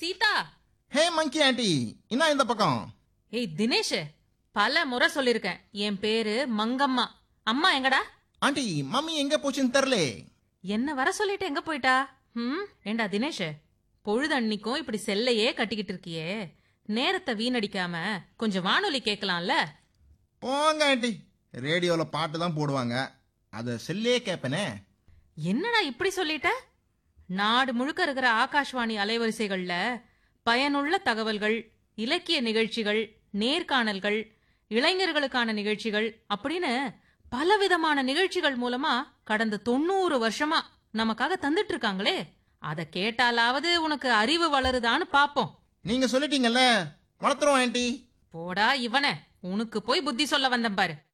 சீதா. ஹே மங்கி aunty, என்ன இந்த பக்கம்? ஏய் தினேஷ், பல முறை சொல்லிருக்கேன், என் பேரு மங்கம்மா. அம்மா எங்கடா? ஆண்டி, மம்மி எங்க போச்சுன்னு தெரியல. என்ன வர சொல்லிட்டு எங்க போயிட்டா? ஏண்டா தினேஷ், பொழுது அன்னிக்கும் இப்படி செல்லையே கட்டிக்கிட்டு இருக்கியே, நேரத்தை வீணடிக்காம கொஞ்சம் வானொலி கேட்கலாம்ல? போங்க ஆண்டி, ரேடியோல பாட்டு தான் போடுவாங்க, அத செல்லே கேப்பனே. என்னடா இப்படி சொல்லிட்ட? நாடு முழுக்க இருக்கிற ஆகாஷ்வாணி அலைவரிசைகள்ல பயனுள்ள தகவல்கள், இலக்கிய நிகழ்ச்சிகள், நேர்காணல்கள், இளைஞர்களுக்கான நிகழ்ச்சிகள் அப்படின்னு பலவிதமான நிகழ்ச்சிகள் மூலமா கடந்த 90 வருஷமா நமக்காக தந்துட்டு இருக்காங்களே, அத கேட்டாலாவது உனக்கு அறிவு வளருதான்னு பாப்போம். நீங்க சொல்லிட்டீங்கல்ல, வளர்த்துறோம் ஆண்டி. போடா இவனே, உனக்கு போய் புத்தி சொல்ல வந்தேன் பாரு.